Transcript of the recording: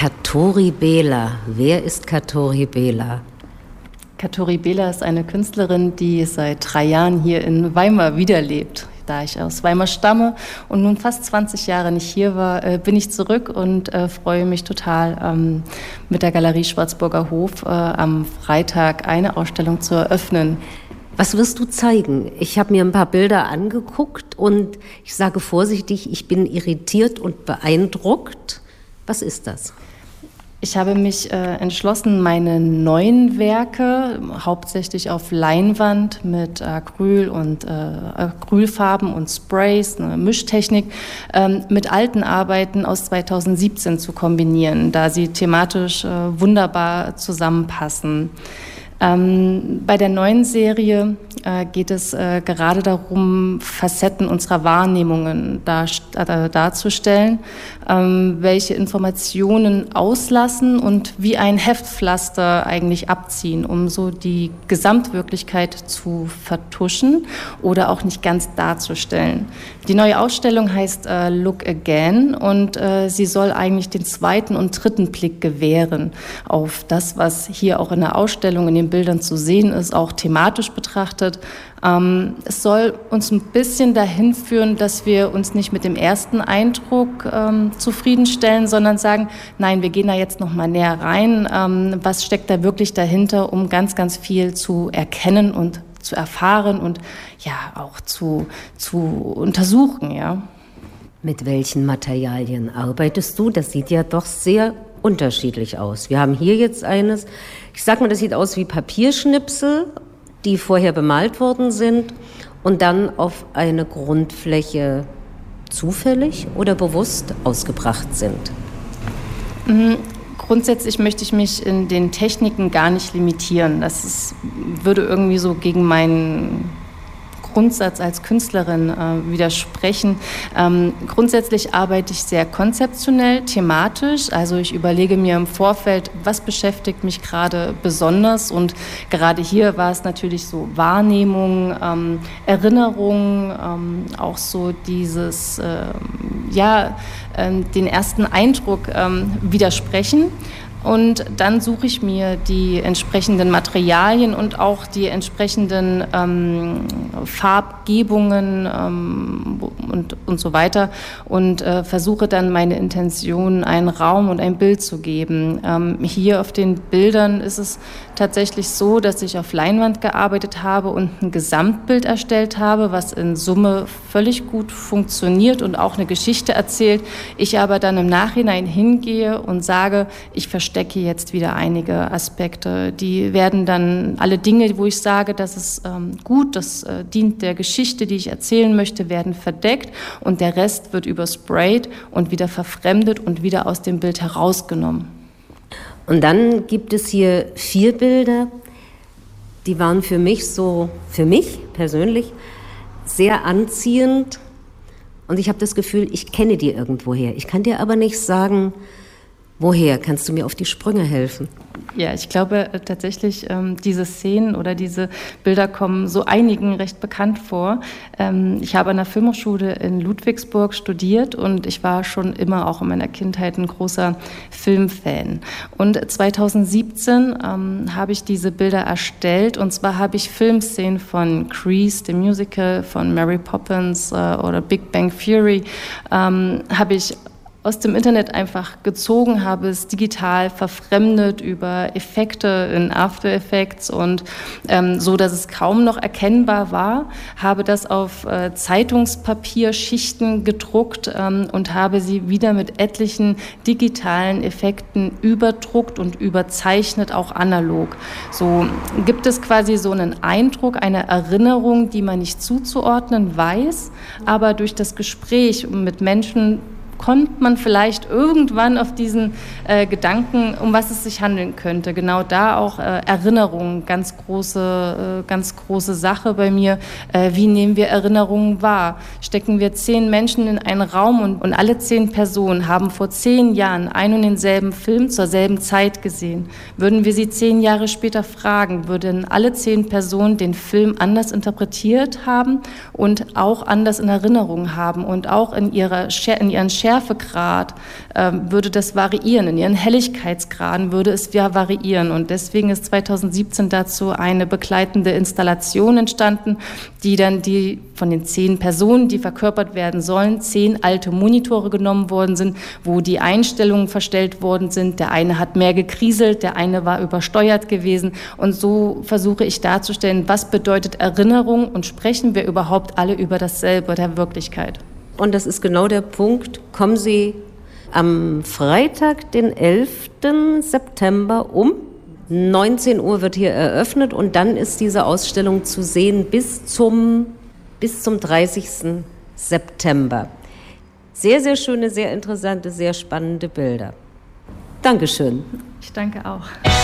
Katori Bela. Wer ist Katori Bela? Katori Bela ist eine Künstlerin, die seit 3 Jahren hier in Weimar wiederlebt. Da ich aus Weimar stamme und nun fast 20 Jahre nicht hier war, bin ich zurück und freue mich total, mit der Galerie Schwarzburger Hof am Freitag eine Ausstellung zu eröffnen. Was wirst du zeigen? Ich habe mir ein paar Bilder angeguckt und ich sage vorsichtig, ich bin irritiert und beeindruckt. Was ist das? Ich habe mich entschlossen, meine neuen Werke, hauptsächlich auf Leinwand mit Acryl und Acrylfarben und Sprays, eine Mischtechnik, mit alten Arbeiten aus 2017 zu kombinieren, da sie thematisch wunderbar zusammenpassen. Bei der neuen Serie geht es gerade darum, Facetten unserer Wahrnehmungen darzustellen, welche Informationen auslassen und wie ein Heftpflaster eigentlich abziehen, um so die Gesamtwirklichkeit zu vertuschen oder auch nicht ganz darzustellen. Die neue Ausstellung heißt Look Again und sie soll eigentlich den 2. und 3. Blick gewähren auf das, was hier auch in der Ausstellung, in den Bildern zu sehen ist, auch thematisch betrachtet. Es soll uns ein bisschen dahin führen, dass wir uns nicht mit dem ersten Eindruck zufriedenstellen, sondern sagen, nein, wir gehen da jetzt noch mal näher rein. Was steckt da wirklich dahinter, um ganz, ganz viel zu erkennen und zu erfahren und ja auch zu untersuchen, ja. Mit welchen Materialien arbeitest du? Das sieht ja doch sehr unterschiedlich aus. Wir haben hier jetzt eines, ich sag mal, das sieht aus wie Papierschnipsel, die vorher bemalt worden sind und dann auf eine Grundfläche zufällig oder bewusst ausgebracht sind. Grundsätzlich möchte ich mich in den Techniken gar nicht limitieren. Würde irgendwie so gegen meinen Grundsatz als Künstlerin widersprechen. Grundsätzlich arbeite ich sehr konzeptionell, thematisch. Also ich überlege mir im Vorfeld, was beschäftigt mich gerade besonders. Und gerade hier war es natürlich so Wahrnehmung, Erinnerung, auch so dieses, den ersten Eindruck widersprechen. Und dann suche ich mir die entsprechenden Materialien und auch die entsprechenden Farbgebungen und so weiter und versuche dann meine Intention, einen Raum und ein Bild zu geben. Hier auf den Bildern ist es tatsächlich so, dass ich auf Leinwand gearbeitet habe und ein Gesamtbild erstellt habe, was in Summe völlig gut funktioniert und auch eine Geschichte erzählt. Ich aber dann im Nachhinein hingehe und sage, ich verstecke jetzt wieder einige Aspekte. Die werden dann alle Dinge, wo ich sage, das ist gut, das dient der Geschichte, die ich erzählen möchte, werden verdeckt und der Rest wird übersprayt und wieder verfremdet und wieder aus dem Bild herausgenommen. Und dann gibt es hier 4 Bilder, die waren für mich persönlich, sehr anziehend. Und ich habe das Gefühl, ich kenne die irgendwoher. Ich kann dir aber nicht sagen, woher. Kannst du mir auf die Sprünge helfen? Ja, ich glaube tatsächlich, diese Szenen oder diese Bilder kommen so einigen recht bekannt vor. Ich habe an der Filmhochschule in Ludwigsburg studiert und ich war schon immer auch in meiner Kindheit ein großer Filmfan. Und 2017 habe ich diese Bilder erstellt und zwar habe ich Filmszenen von Grease, dem Musical, von Mary Poppins oder Big Bang Theory, habe ich aus dem Internet einfach gezogen, habe es digital verfremdet über Effekte in After Effects und so, dass es kaum noch erkennbar war, habe das auf Zeitungspapierschichten gedruckt und habe sie wieder mit etlichen digitalen Effekten überdruckt und überzeichnet, auch analog. So gibt es quasi so einen Eindruck, eine Erinnerung, die man nicht zuzuordnen weiß, aber durch das Gespräch mit Menschen kommt man vielleicht irgendwann auf diesen Gedanken, um was es sich handeln könnte. Genau da auch Erinnerungen, ganz große Sache bei mir. Wie nehmen wir Erinnerungen wahr? Stecken wir 10 Menschen in einen Raum und alle 10 Personen haben vor 10 Jahren einen und denselben Film zur selben Zeit gesehen. Würden wir sie 10 Jahre später fragen, würden alle 10 Personen den Film anders interpretiert haben und auch anders in Erinnerung haben und auch in ihren Schärfegrad würde das variieren, in ihren Helligkeitsgraden würde es ja variieren. Und deswegen ist 2017 dazu eine begleitende Installation entstanden, die dann von den 10 Personen, die verkörpert werden sollen, 10 alte Monitore genommen worden sind, wo die Einstellungen verstellt worden sind. Der eine hat mehr gekriselt, der eine war übersteuert gewesen. Und so versuche ich darzustellen, was bedeutet Erinnerung und sprechen wir überhaupt alle über dasselbe der Wirklichkeit. Und das ist genau der Punkt. Kommen Sie am Freitag, den 11. September um 19 Uhr wird hier eröffnet und dann ist diese Ausstellung zu sehen bis zum 30. September. Sehr, sehr schöne, sehr interessante, sehr spannende Bilder. Dankeschön. Ich danke auch.